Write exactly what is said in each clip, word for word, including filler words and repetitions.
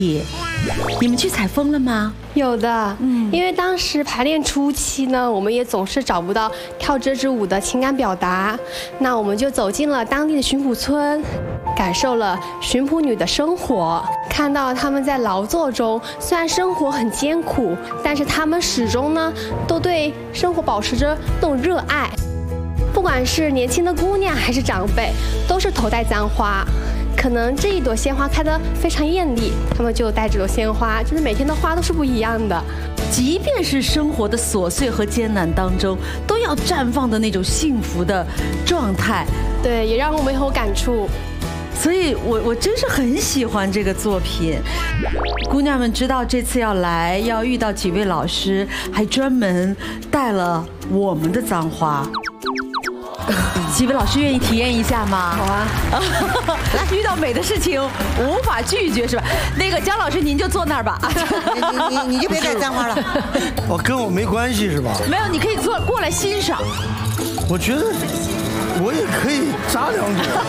你们去采风了吗？ 有的，嗯，因为当时排练初期呢，我们也总是找不到跳这支舞的情感表达，那我们就走进了当地的巡捕村，感受了巡捕女的生活，看到她们在劳作中，虽然生活很艰苦，但是她们始终呢都对生活保持着那种热爱，不管是年轻的姑娘还是长辈，都是头戴簪花。可能这一朵鲜花开得非常艳丽，他们就带这朵鲜花，就是每天的花都是不一样的。 即便是生活的琐碎和艰难当中，都要绽放的那种幸福的状态。 对，也让我们有感触。 所以我我真是很喜欢这个作品。姑娘们知道这次要来，要遇到几位老师，还专门带了我们的簪花。几位老师愿意体验一下吗？ 好啊， 来，遇到美的事情无法拒绝是吧？那个姜老师您就坐那儿吧。 你你你就别带簪花了。 哦，跟我没关系是吧？ 没有，你可以坐过来欣赏。 我觉得我也可以扎两朵。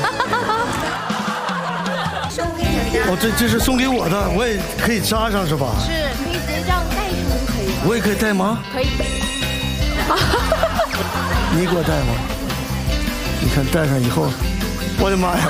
哦，这这是送给我的，我也可以扎上是吧？ 是，可以直接这样戴上就可以了。 我也可以戴吗？ 可以。 你给我戴吗？你看戴上以后，我的妈呀！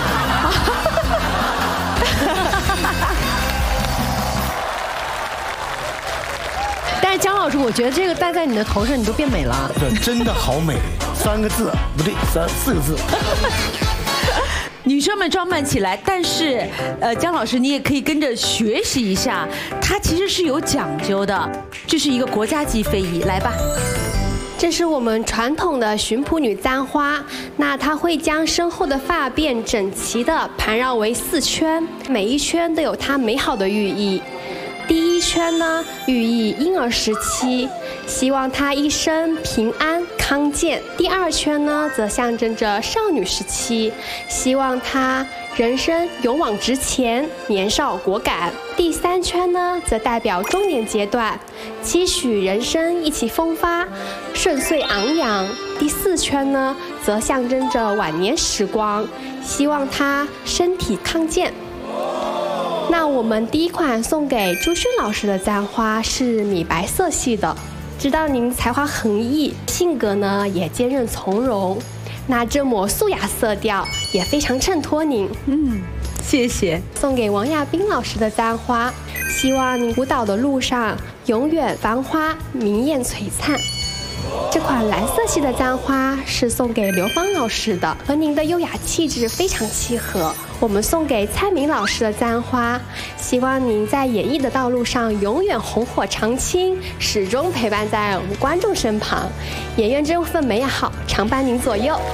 但是姜老师，我觉得这个戴在你的头上，你都变美了。 对，真的好美，三个字不对，三四个字。 女生们装扮起来，但是，呃，姜老师你也可以跟着学习一下，它其实是有讲究的。这是一个国家级非遗，来吧。 这是我们传统的巡捕女簪花，那它会将身后的发辫整齐地盘绕为四圈，每一圈都有它美好的寓意。第一圈呢，寓意婴儿时期，希望她一生平安康健；第二圈呢，则象征着少女时期，希望她人生勇往直前，年少果敢；第三圈呢，则代表中年阶段，期许人生意气风发，顺遂昂扬；第四圈呢，则象征着晚年时光，希望她身体康健。那我们第一款送给朱轩老师的簪花是米白色系的，知道您才华横溢，性格呢也坚韧从容，那这抹素雅色调也非常衬托您。 嗯，谢谢。 送给王亚斌老师的簪花，希望您舞蹈的路上永远繁花明艳璀璨。这款蓝色系的簪花是送给刘芳老师的，和您的优雅气质非常契合。我们送给蔡明老师的簪花，希望您在演艺的道路上永远红火长青，始终陪伴在我们观众身旁。也愿这份美好常伴您左右。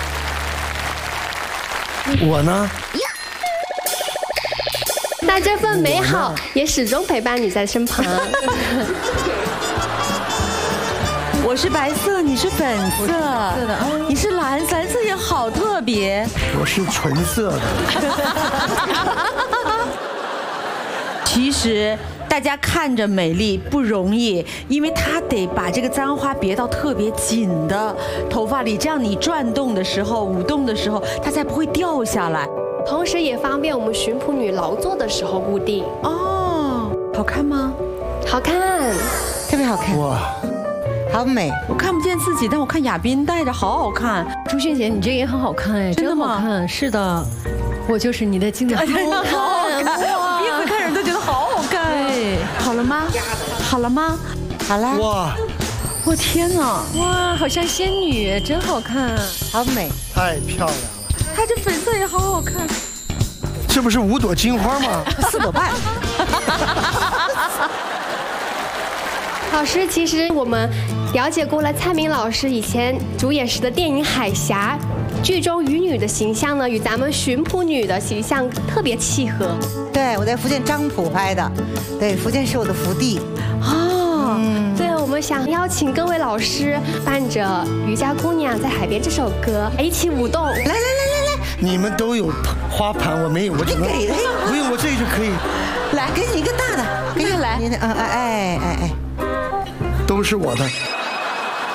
我呢？ 那这份美好也始终陪伴你在身旁。 我是白色，你是粉色， 是的， 你是蓝，蓝色也好特别。 我是纯色的。 其实大家看着美丽不容易，因为它得把这个簪花别到特别紧的头发里，这样你转动的时候、舞动的时候，它才不会掉下来。 同时也方便我们巡捕女劳作的时候固定。 哦，好看吗？ 好看， 特别好看。 哇！ 好美， 我看不见自己，但我看亚斌戴着好好看。 朱轩姐，你这个也很好看哎， 真的吗？ 好看，是的，我就是你的经典。 好好看，彼此看人都觉得好好看。对，好了吗？好了吗？ 好了。 哇！ 我天哪！ 哇，好像仙女，真好看， 好美， 太漂亮了。 它这粉色也好好看。 这不是五朵金花吗？ 四朵半。 老师，其实我们了解过了蔡明老师以前主演时的电影《海峡》，剧中渔女的形象呢，与咱们巡捕女的形象特别契合。 对，我在福建漳浦拍的，对，福建是我的福地。 哦，嗯、对，我们想邀请各位老师伴着《渔家姑娘在海边》这首歌一起舞动。来来来来来， 你们都有花盘，我没有，我只能你给的不用，我这个就可以。 来，给你一个大的，给你来， 你嗯哎哎哎哎。 都是我的。